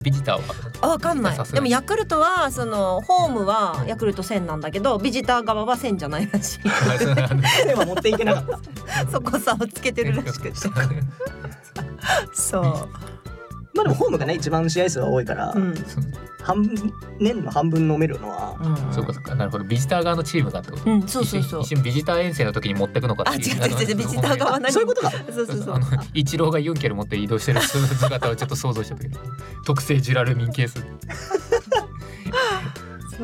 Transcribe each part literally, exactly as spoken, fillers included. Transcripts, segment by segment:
ビジターはあ、わかんない。でもヤクルトはそのホームはヤクルトせんなんだけど、ビジター側はせんじゃないらしい。 でも持っていけなかったそこ差をつけてるらしくてそうまあでもホームがね一番試合数は多いから、うん、半年の半分飲めるのは、 うん、そうかそうか、なるほど。ビジター側のチームがってこと、うん、そうそうそう。一瞬ビジター遠征の時に持ってくのかっていう。 あ、違う違う違う、ビジター側何そういうことか。 そうそうそう。 イチローがユンケル持って移動してる姿をちょっと想像してたけど特製ジュラルミンケースそう、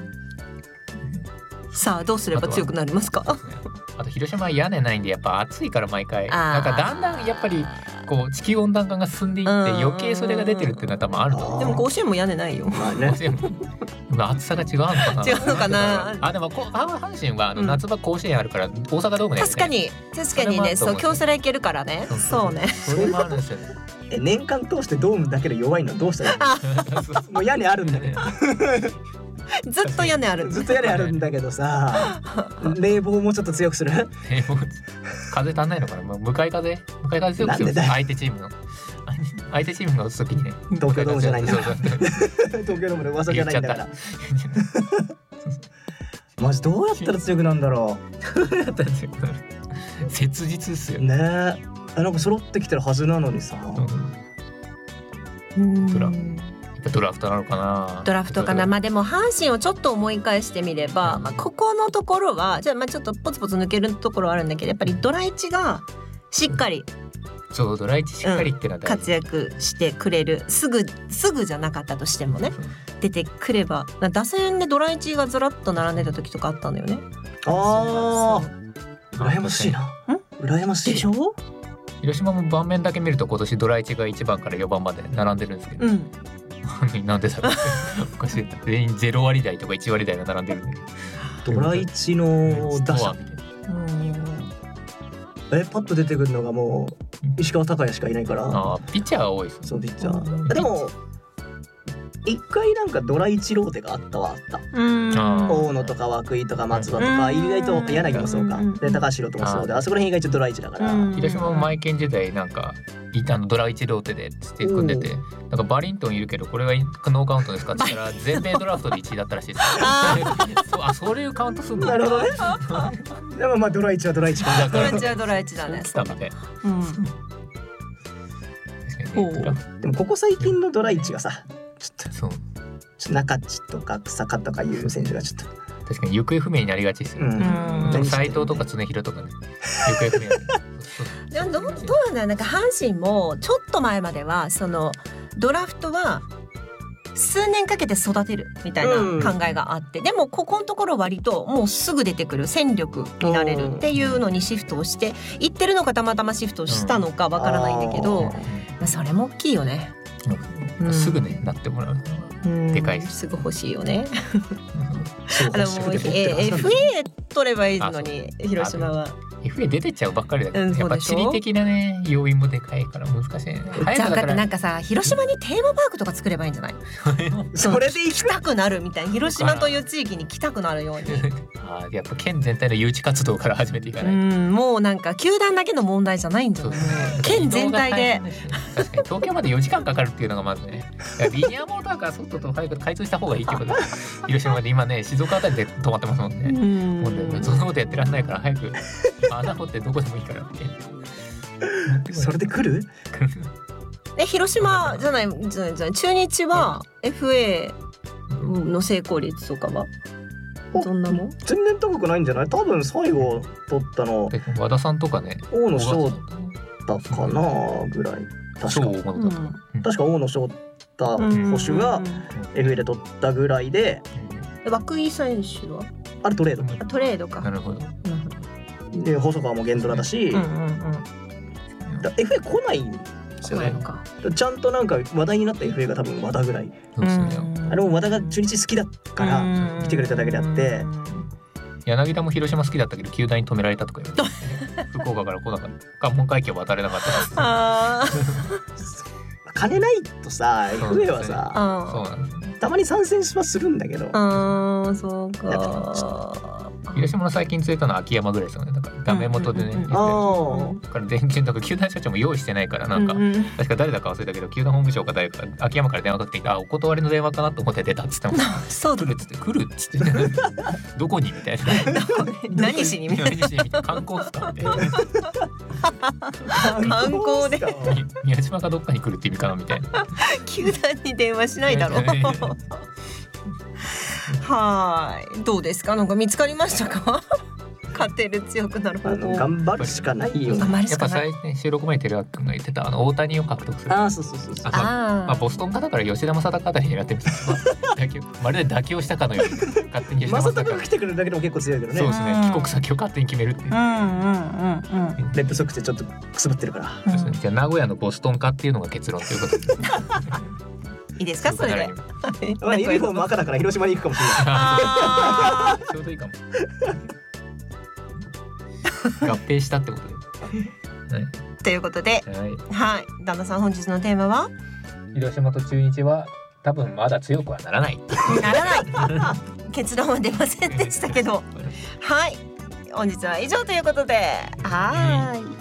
さあどうすれば強くなりますか。 あと広島は屋根ないんでやっぱ暑いから毎回なんかだんだんやっぱりこう地球温暖化が進んでいって余計それが出てるっていうのは多分あると思う。 でも甲子園も屋根ないよ。 まあね、 暑さが違うのかな。 違うのかな。 あ、でもこ阪神はあの夏場甲子園あるから大阪ドームで、ね、 確かに確かにね、そう京セラ行けるからね。そうね。 それもあるんですよね。 え、年間通してドームだけで弱いのはどうしたらいいの。もう屋根あるんだけどずっと屋根あるずっと屋根あるんだけどさ、冷房もちょっと強くする。 冷房風足んないのかな。もう向かい風向かい風強くする。相手チームの相手チームが打つときにね。 東京ドームじゃないんだ東京ドームの噂じゃないんだからマジどうやったら強くなんだろう。どうやったら強くなる。切実っすよね。え、なんか揃ってきてるはずなのにさ、 うん、 ドラドラフトなのかな。 ドラフトかな。まあでも阪神をちょっと思い返してみれば、まあ、ここのところはじゃあまあちょっとポツポツ抜けるところはあるんだけど、やっぱりドラいちがしっかり、 そうドラいちしっかりってのは大事、 うん、活躍してくれる。すぐすぐじゃなかったとしてもね、出てくれば。打線でドラいちがずらっと並んでた時とかあったんだよね。 ああ、羨ましいな。羨ましいでしょ。 広島も盤面だけ見ると今年ドラいちがいちばんからよばんまで並んでるんですけど、うん、なんでだろうおかしい。全員ゼロ割台とかいち割台が並んでるんで、 ドラいちの打者、えパッと出てくるのがもう石川昂弥しかいないから。 あ、ピッチャーが多いです。 そうピッチャー。でも一回なんかドラいちローテがあったはあった。大野とか涌井とか松葉とか意外と柳もそうかで高橋宏斗もそうで、あそこら辺意外とドラいちだから。 広島もマイケン時代なんかあのドラいちローテでって組んでて、なんかバリントンいるけどこれはノーカウントですかって言ったら全米ドラフトでいちいだったらしいですそう、あ、そういうカウントするんだ。 なるほどねでもまあドラいちはドラいちか。 ドラいちはドラいちだね。 そうだね。 でもここ最近のドラいちがさ、ちょっとそう中地とか草加とかいう選手がちょっと確かに行方不明になりがちですよね。斉藤とか常広とかね行方不明でもどう、どうなんだろう。なんか阪神もちょっと前まではそのドラフトは数年かけて育てるみたいな考えがあって、うん、でもここのところ割ともうすぐ出てくる戦力になれるっていうのにシフトをしていってるのか、たまたまシフトしたのかわからないんだけど、うん、まあ、それも大きいよね。 うん、すぐねなってもらうのはでかいです。 すぐ欲しいよねあのもう エフエー 取ればいいのに広島はエフエー 出てっちゃうばっかりだけど、うん、やっぱ地理的なね要因もでかいから難しいね。 じゃあだってなんかさ、広島にテーマパークとか作ればいいんじゃないそれで行きたくなるみたいな、広島という地域に来たくなるようにあ、やっぱ県全体の誘致活動から始めていかない。 うん、もうなんか球団だけの問題じゃないんだよね。県全体で確かに東京までよじかんかかるっていうのがまずねリニアモーターカー外と早く開通した方がいいってことで広島で今ね静岡あたりで止まってますもんね。もうそんなことやってらんないから早く穴掘ってどこでもいいからみたいなそれで来るえ広島じゃないじゃないじゃない中日は エフエー の成功率とかはどんなもん？ 全然高くないんじゃない？多分最後取ったの和田さんとかね大野翔太かなぐらい確か、うん、確か大野翔太捕手が エフエー で取ったぐらいで、 涌井選手はあれトレード、 あトレードか。 なるほど。 で細川もゲンドラだし、うんうんうん、だ エフエー 来ないんですよね。ちゃんとなんか話題になった エフエー が多分和田ぐらい。 そうですね。 あれも和田が中日好きだから来てくれただけであって、 柳田も広島好きだったけど球団に止められたとか言われて福岡から来なかった関門海峡渡れなかったあ金ないとさ エフエー はさ、 そうなんですね、 たまに参戦しはするんだけど、 あそうか広島の最近釣れたのは秋山ぐらいですよね。だからダメ元でね、 うんうんうん、 だから電球とか球団社長も用意してないから、なんか、うんうん、確か誰だか忘れたけど球団本部長か誰か秋山から電話かけてきて、あお断りの電話かなと思って出たっつってもそう来るっつって来るっつってどこにみたいな何しにみたいな観光っすかみたいな観光で宮島がどっかに来るって意味かなみたいな球団に電話しないだろうはいどうですか、なんか見つかりましたか勝てる強くなる方法。 頑張るしかないよ。 頑張るしかない。 やっぱ最近収録前に寺脇君が言ってたあの大谷を獲得する。 あそうそうそうそう。 あ、まあ、まあボストン方から吉田正尚あたり狙ってみた。まるで妥協したかのように勝手に吉田正尚が来てくれるだけでも結構強いけどね。 そうですね。帰国先を勝手に決めるっていう。うんうんうんうん。 レッドソックスでちょっとくすぶってるから。 そうですね。じゃあ名古屋のボストンかっていうのが結論ということで。 いいですかそれで。 まあユニフォーム赤だから広島に行くかもしれない。 あちょうどいいかも。合併したってことで。はい、 ということで、はい、はい、旦那さん本日のテーマは広島と中日は多分まだ強くはならない。 ならない。結論は出ませんでしたけど、はい、本日は以上ということで、はい。うん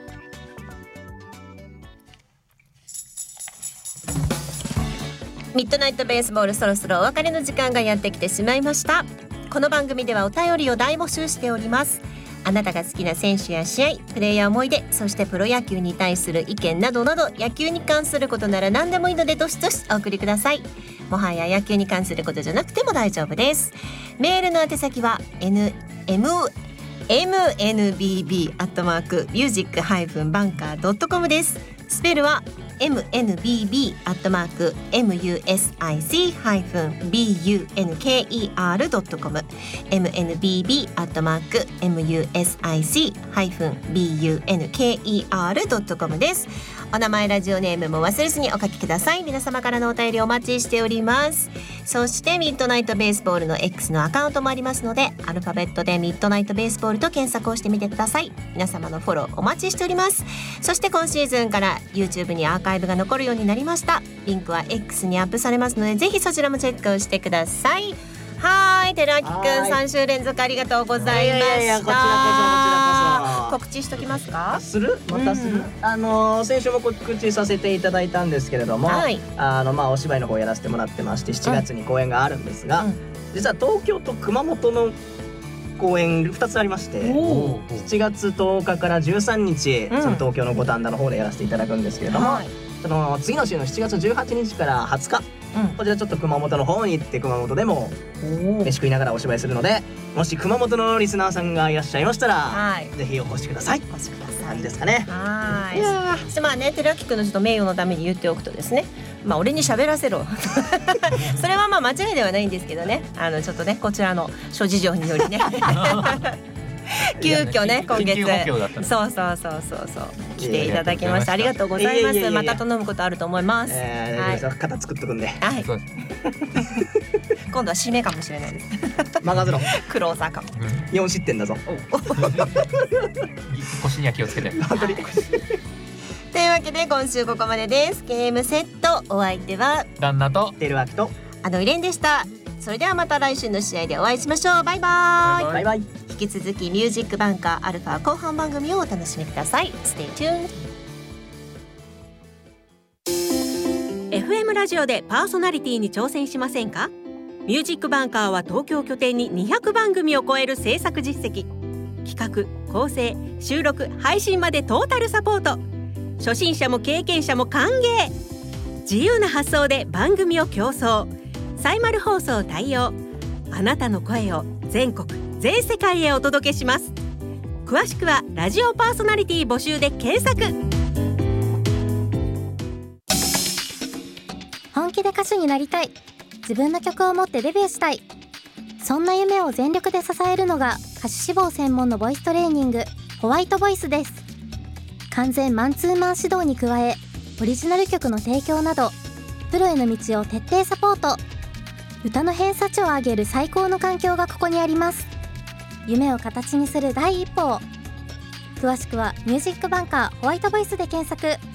ミッドナイトベースボール、そろそろお別れの時間がやってきてしまいました。この番組ではお便りを大募集しております。あなたが好きな選手や試合、プレーヤー思い出、そしてプロ野球に対する意見などなど、野球に関することなら何でもいいのでどしどしお送りください。もはや野球に関することじゃなくても大丈夫です。メールの宛先は エヌエムエムエヌビービー アットマークミュージックハイフンバンカードットコム です。スペルはエムエヌビービー アットマーク ミュージックハイフンバンカードットコム エムエヌビービー アットマーク ミュージックハイフンバンカードットコム です。お名前、ラジオネームも忘れずにお書きください。皆様からのお便りお待ちしております。そしてミッドナイトベースボールの X のアカウントもありますので、アルファベットでミッドナイトベースボールと検索をしてみてください。皆様のフォローお待ちしております。そして今シーズンから YouTube にアーカイブが残るようになりました。リンクは X にアップされますので、ぜひそちらもチェックをしてください。はい、寺脇くんさん週連続ありがとうございました。いやいやいや、こちらこそこちらこそ。告知しときますか？ する？またする？うん、あの先週も告知させていただいたんですけれども、はい、あのまあお芝居の方やらせてもらってまして、しちがつに公演があるんですが、うん、実は東京と熊本の公演ふたつありまして、しちがつとおかからじゅうさんにち、うん、その東京の五反田の方でやらせていただくんですけれども、はい、その次の週のしちがつじゅうはちにちからはつか、うん、こちらちょっと熊本の方に行って熊本でも飯食いながらお芝居するので、もし熊本のリスナーさんがいらっしゃいましたら、はい、ぜひお越しください。お越しください。感じですかね。 はい。いやそしてまあね、寺脇くんのちょっと名誉のために言っておくとですね、まあ俺に喋らせろそれはまあ間違いではないんですけどね、あのちょっとねこちらの諸事情によりね急遽ね今月そうそうそうそうそう来ていただきました。ありがとうございます。また頼むことあると思います。 えー、はい、型作っとくんで、はい、 今度は締めかもしれないです任せろ。 クローザーかも、 うん、よん失点だぞ腰には気をつけて本当にというわけで今週ここまでです。ゲームセット、お相手は旦那とテルワキとあのイレンでした。それではまた来週の試合でお会いしましょう。バイバイ。 バイバイ。 引き続きミュージックバンカーアルファ後半番組をお楽しみください。Stay tuned。 エフエム ラジオでパーソナリティに挑戦しませんか？ミュージックバンカーは東京拠点ににひゃくばんぐみを超える制作実績、企画、構成、収録、配信までトータルサポート。初心者も経験者も歓迎。自由な発想で番組を競争。サイマル放送対応。あなたの声を全国全世界へお届けします。詳しくはラジオパーソナリティ募集で検索。 本気で歌手になりたい、自分の曲を持ってデビューしたい、そんな夢を全力で支えるのが歌手志望専門のボイストレーニング、ホワイトボイスです。完全マンツーマン指導に加え、オリジナル曲の提供などプロへの道を徹底サポート。歌の偏差値を上げる最高の環境がここにあります。夢を形にする第一歩を。詳しくはミュージックバンカーホワイトボイスで検索。